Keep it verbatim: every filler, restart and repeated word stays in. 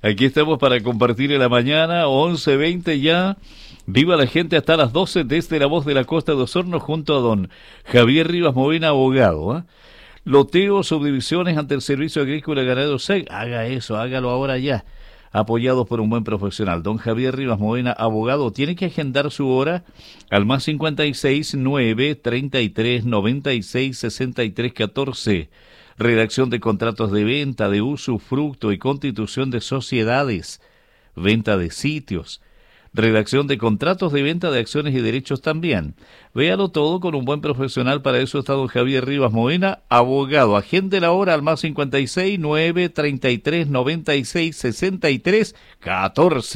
Aquí estamos para compartir en la mañana, once veinte ya. Viva la gente hasta las doce desde La Voz de la Costa de Osorno junto a don Javier Rivas Movena, abogado. ¿eh? Loteo, subdivisiones ante el Servicio Agrícola y Ganadero S E C. Haga eso, hágalo ahora ya. Apoyados por un buen profesional. Don Javier Rivas Movena, abogado, tiene que agendar su hora al más cincuenta y seis, nueve, treinta y tres, noventa y seis, sesenta y tres, catorce. Redacción de contratos de venta, de usufructo y constitución de sociedades. Venta de sitios. Redacción de contratos de venta de acciones y derechos también. Véalo todo con un buen profesional. Para eso está don Javier Rivas Movena, abogado. Agende la hora al más cincuenta y seis, nueve, treinta y tres, noventa y seis, sesenta y tres, catorce.